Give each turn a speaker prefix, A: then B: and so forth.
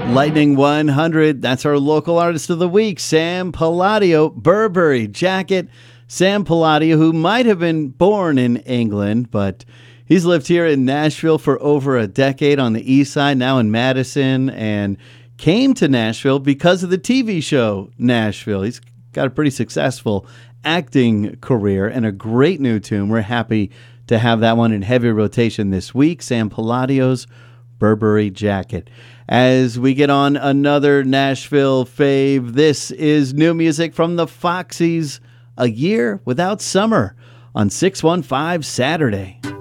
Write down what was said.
A: Lightning 100, that's our local artist of the week, Sam Palladio, Burberry Jacket. Sam Palladio, who might have been born in England, but he's lived here in Nashville for over a decade on the east side, now in Madison, and came to Nashville because of the TV show Nashville. He's got a pretty successful acting career and a great new tune. We're happy to have that one in heavy rotation this week, Sam Palladio's Burberry Jacket. As we get on another Nashville fave, this is new music from the Foxies, A Year Without Summer on 615 Saturday.